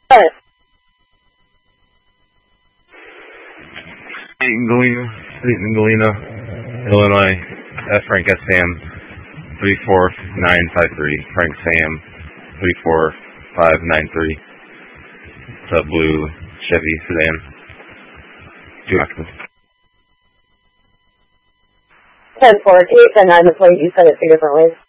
What? Dayton Galena, Illinois. Frank S. Sam, 34953. Frank Sam, 34593. It's a blue Chevy sedan. 2 occupants. 10-4. Can you send 9 the plate? You said it 2 different ways.